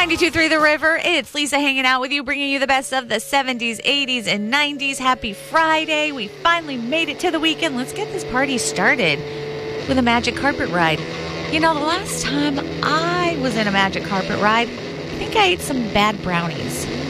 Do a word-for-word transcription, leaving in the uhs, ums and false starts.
ninety-two point three The River. It's Lisa hanging out with you, bringing you the best of the seventies, eighties, and nineties. Happy Friday. We finally made it to the weekend. Let's get this party started with a magic carpet ride. You know, the last time I was in a magic carpet ride, I think I ate some bad brownies.